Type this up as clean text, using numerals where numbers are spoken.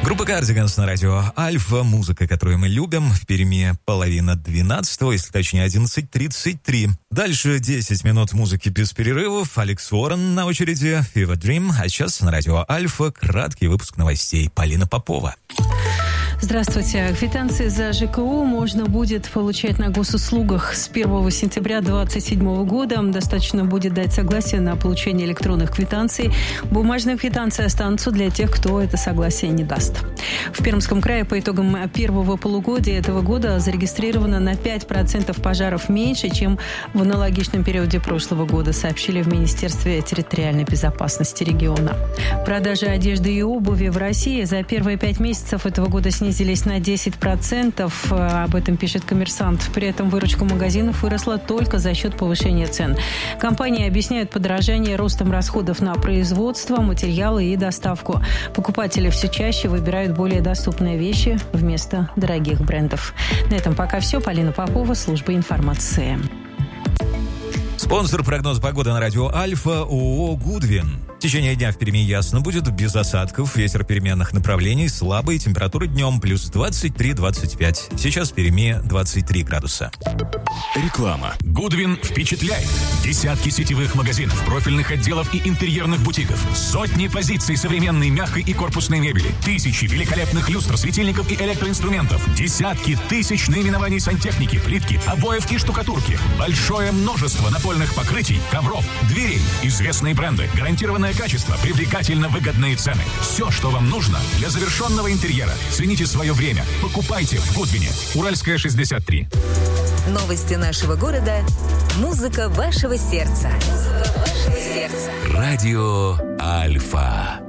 Группа Cardigans на радио Альфа. Музыка, которую мы любим. В Перми 11:30, если точнее 11:33. Дальше 10 минут музыки без перерывов. Алекс Уоррен на очереди. Fever Dream. А сейчас на радио Альфа краткий выпуск новостей. Полина Попова. Здравствуйте. Квитанции за ЖКУ можно будет получать на госуслугах с 1 сентября 2027 года. Достаточно будет дать согласие на получение электронных квитанций. Бумажные квитанции останутся для тех, кто это согласие не даст. В Пермском крае по итогам первого полугодия этого года зарегистрировано на 5% пожаров меньше, чем в аналогичном периоде прошлого года, сообщили в Министерстве территориальной безопасности региона. Продажи одежды и обуви в России за первые 5 месяцев этого года снизились на 10%. Об этом пишет «Коммерсант». При этом выручка магазинов выросла только за счет повышения цен. Компании объясняют подорожание ростом расходов на производство, материалы и доставку. Покупатели все чаще выбирают более доступные вещи вместо дорогих брендов. На этом пока все. Полина Попова, служба информации. Спонсор прогноза погоды на радио Альфа ООО «Гудвин». В течение дня в Перми ясно будет, без осадков, ветер переменных направлений, слабый, температура днем плюс 23-25. Сейчас в Перми 23 градуса. Реклама. Гудвин впечатляет. Десятки сетевых магазинов, профильных отделов и интерьерных бутиков. Сотни позиций современной мягкой и корпусной мебели. Тысячи великолепных люстр, светильников и электроинструментов. Десятки тысяч наименований сантехники, плитки, обоев и штукатурки. Большое множество напольных покрытий, ковров, дверей. Известные бренды, гарантированное качество, привлекательно выгодные цены. Все, что вам нужно для завершенного интерьера. Цените свое время. Покупайте в Гудвине. Уральская, 63. Новости нашего города. Музыка вашего сердца. Радио Альфа.